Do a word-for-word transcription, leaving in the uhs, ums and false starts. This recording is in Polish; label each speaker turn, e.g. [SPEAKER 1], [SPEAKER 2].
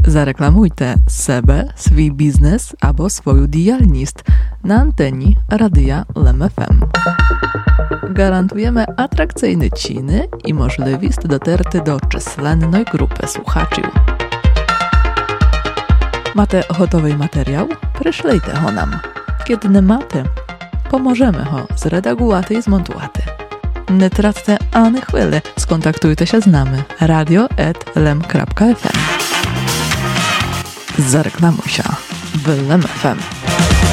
[SPEAKER 1] Zareklamujte себе, свій бізнес або свою діяльність na anteni Radia Lem F M. Garantujemy atrakcyjne ciny i możliwość dotarty do численної групи słuchaczy. Macie gotowy materiał? Przyszlijcie go nam. Kiedy nie macie, pomożemy go zredagować i zmontować. Nie traccie ani chwili, skontaktujcie się z nami radio at lem kropka f m. Zareklamuj się w Lem F M.